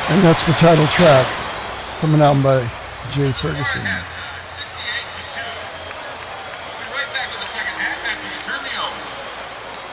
And that's the title track from an album by Jay Ferguson. Halftime, 68-2. We'll be right back with the second half after you turn the on.